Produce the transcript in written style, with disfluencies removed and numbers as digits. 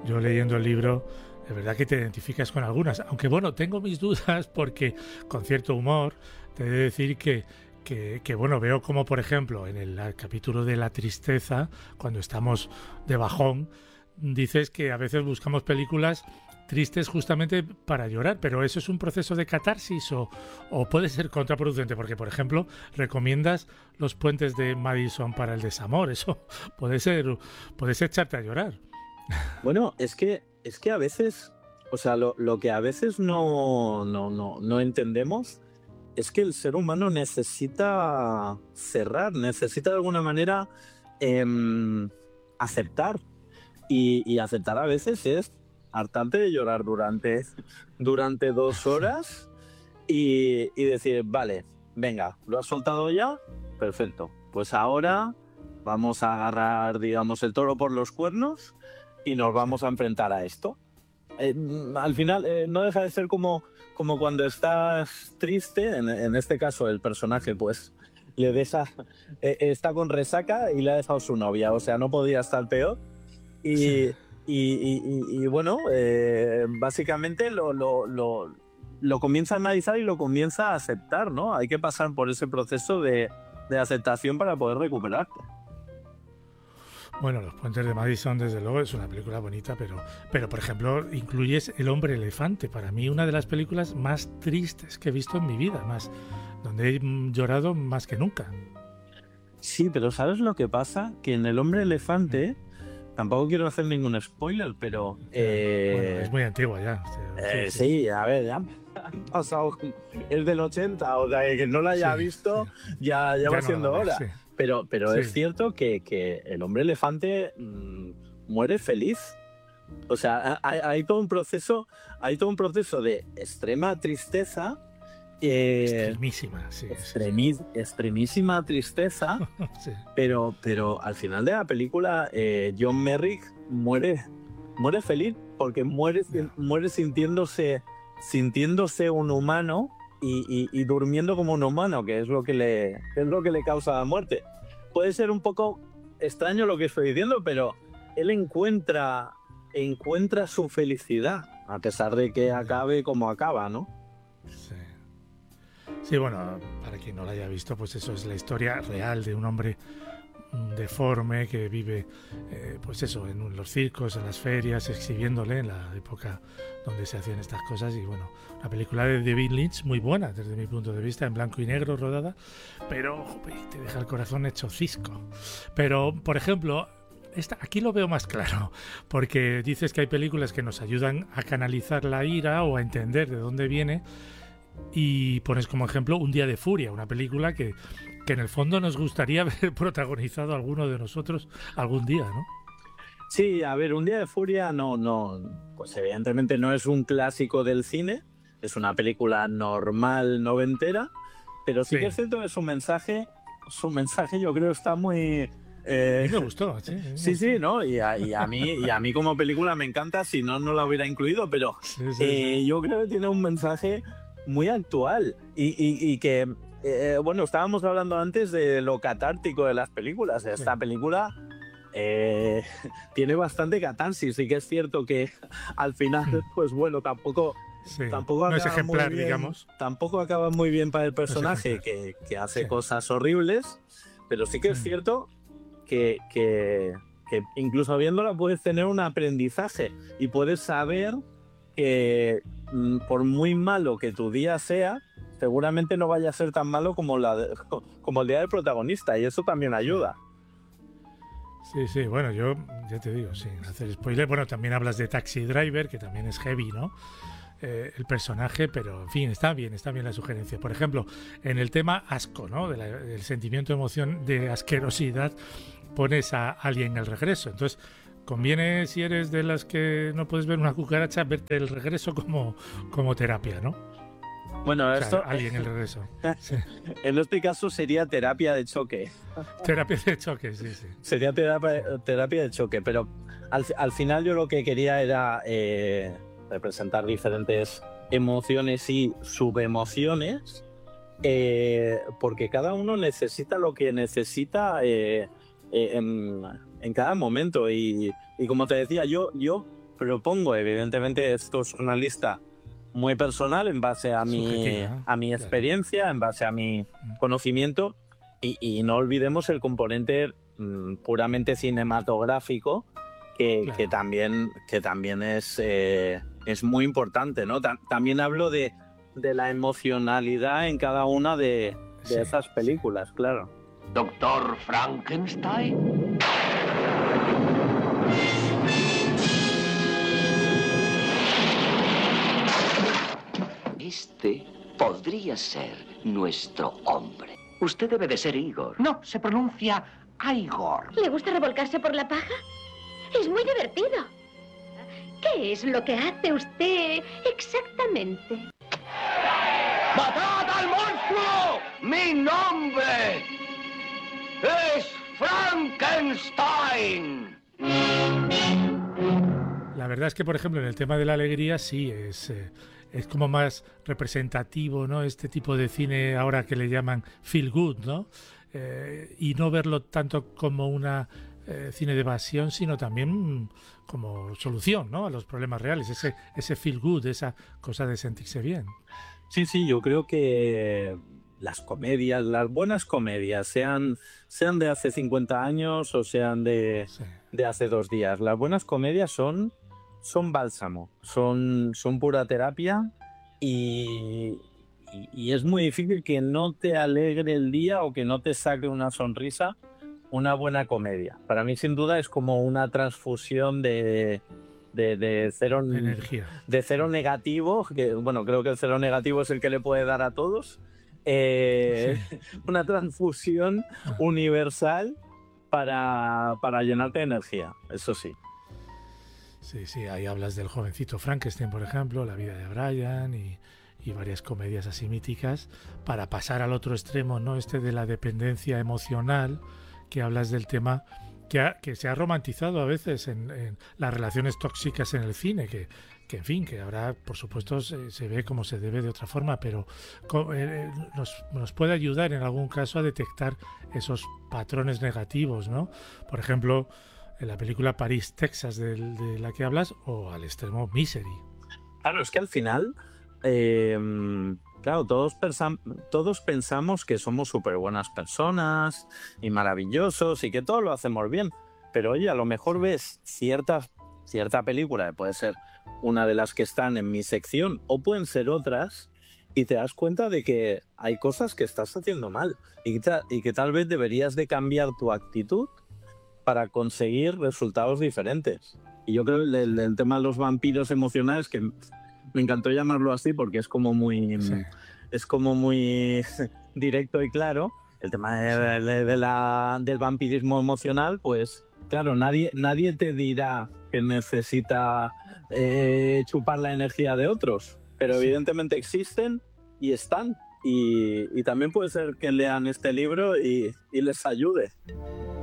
yo leyendo el libro, de verdad que te identificas con algunas. Aunque bueno, tengo mis dudas porque con cierto humor te he de decir que bueno, veo como por ejemplo en el capítulo de la tristeza, cuando estamos de bajón, dices que a veces buscamos películas tristes justamente para llorar, pero eso es un proceso de catarsis o puede ser contraproducente, porque por ejemplo recomiendas Los puentes de Madison para el desamor, eso puede ser echarte a llorar. Bueno, es que a veces, o sea, lo que a veces no entendemos es que el ser humano necesita cerrar, necesita de alguna manera aceptar. Y aceptar a veces es hartarte de llorar durante 2 horas y decir, vale, venga, ¿lo has soltado ya? Perfecto. Pues ahora vamos a agarrar, digamos, el toro por los cuernos y nos vamos a enfrentar a esto. Al final no deja de ser como cuando estás triste, en este caso el personaje pues está con resaca y le ha dejado su novia, o sea, no podía estar peor. Sí. Y bueno, básicamente lo comienza a analizar y lo comienza a aceptar, ¿no? Hay que pasar por ese proceso de aceptación para poder recuperarte. Bueno, Los puentes de Madison, desde luego, es una película bonita, pero por ejemplo, incluyes El hombre elefante, para mí una de las películas más tristes que he visto en mi vida, más donde he llorado más que nunca. Sí, pero ¿sabes lo que pasa? Que en El hombre elefante, tampoco quiero hacer ningún spoiler, pero Bueno, es muy antigua ya. Sí, sí. sí, a ver, ya han pasado, es del 80, o sea, que no la haya Sí, visto, sí. ya va Ya no la siendo veo, hora. sí. Pero Sí, es cierto que el hombre elefante muere feliz. O sea, hay todo un proceso de extrema tristeza, extremísima, sí, sí, sí. extremísima tristeza, Sí, pero al final de la película John Merrick muere feliz porque ya. muere sintiéndose un humano y durmiendo como un humano, que es lo que le causa la muerte. Puede ser un poco extraño lo que estoy diciendo, pero él encuentra su felicidad, a pesar de que Ya, acabe como acaba, ¿no? sí. Sí, bueno, para quien no la haya visto, pues eso es la historia real de un hombre deforme que vive, pues eso, en los circos, en las ferias, exhibiéndole en la época donde se hacían estas cosas. Y bueno, una película de David Lynch muy buena desde mi punto de vista, en blanco y negro rodada, pero jope, te deja el corazón hecho cisco. Pero, por ejemplo, aquí lo veo más claro, porque dices que hay películas que nos ayudan a canalizar la ira o a entender de dónde viene, y pones como ejemplo Un día de furia, una película que en el fondo nos gustaría ver protagonizado alguno de nosotros algún día, ¿no? Sí, a ver, Un día de furia pues evidentemente no es un clásico del cine, es una película normal noventera, pero sí que es Sí, cierto que su mensaje yo creo está muy... a eh, mí me gustó, sí, a mí me sí, gustó. sí, ¿no? Y a mí como película me encanta, si no, no la hubiera incluido, pero Sí, sí, sí. yo creo que tiene un mensaje muy actual y que, bueno, estábamos hablando antes de lo catártico de las películas. Sí, Esta película eh, tiene bastante catarsis, sí que es cierto que al final, pues bueno, tampoco, sí. tampoco No es acaba muy ejemplar, bien, digamos. tampoco acaba muy bien para el No es personaje ejemplar. que hace Sí. cosas horribles, pero sí que es cierto que incluso viéndola puedes tener un aprendizaje y puedes saber que por muy malo que tu día sea, seguramente no vaya a ser tan malo como el día del protagonista, y eso también Sí. ayuda. Sí, sí, bueno, yo ya te digo, sin hacer spoiler, bueno, también hablas de Taxi Driver, que también es heavy, ¿no? El personaje, pero en fin, está bien la sugerencia. Por ejemplo, en el tema asco, ¿no? Del sentimiento de emoción de asquerosidad, pones a Alien el regreso. Entonces, conviene, si eres de las que no puedes ver una cucaracha, verte el regreso como terapia, ¿no? Bueno, O sea, esto Alien el regreso. Sí. en este caso sería terapia de choque. Terapia de choque, sí, sí. Sería terapia de choque, pero al final yo lo que quería era representar diferentes emociones y subemociones, porque cada uno necesita lo que necesita en cada momento. Y como te decía, yo propongo, evidentemente esto es una lista muy personal en base a mi experiencia, en base a mi conocimiento, y no olvidemos el componente puramente cinematográfico que también es muy importante, ¿no? También hablo de la emocionalidad en cada una de esas películas, claro. Doctor Frankenstein. Este podría ser nuestro hombre. Usted debe de ser Igor. No, se pronuncia Igor. ¿Le gusta revolcarse por la paja? Es muy divertido. ¿Qué es lo que hace usted exactamente? ¡Matad al monstruo! ¡Mi nombre es Frankenstein! La verdad es que, por ejemplo, en el tema de la alegría sí es como más representativo, ¿no? Este tipo de cine ahora que le llaman feel good, ¿no? Y no verlo tanto como una cine de evasión, sino también como solución, ¿no? A los problemas reales, ese feel good, esa cosa de sentirse bien. Sí, yo creo que las comedias, las buenas comedias, sean de hace 50 años o sean de hace 2 días, las buenas comedias son bálsamo, son pura terapia, y es muy difícil que no te alegre el día o que no te saque una sonrisa una buena comedia. Para mí, sin duda, es como una transfusión de cero energía, de cero negativo, que bueno, creo que el cero negativo es el que le puede dar a todos, una transfusión universal para llenarte de energía, eso sí. Sí, ahí hablas del jovencito Frankenstein, por ejemplo, La vida de Brian y varias comedias así míticas, para pasar al otro extremo, ¿no? De la dependencia emocional, que hablas del tema que se ha romantizado a veces en las relaciones tóxicas en el cine, que en fin, que ahora por supuesto se ve como se debe de otra forma, pero nos puede ayudar en algún caso a detectar esos patrones negativos, ¿no? Por ejemplo, en la película París, Texas, de la que hablas, o al extremo Misery. Claro, es que al final, claro, todos pensamos que somos súper buenas personas y maravillosos y que todo lo hacemos bien. Pero oye, a lo mejor ves cierta película, que puede ser una de las que están en mi sección o pueden ser otras, y te das cuenta de que hay cosas que estás haciendo mal y que tal vez deberías de cambiar tu actitud para conseguir resultados diferentes. Y yo creo que el tema de los vampiros emocionales, que me encantó llamarlo así porque es como muy directo y claro, el tema del vampirismo emocional, pues claro, nadie te dirá que necesita chupar la energía de otros, pero evidentemente existen y están, y también puede ser que lean este libro y les ayude.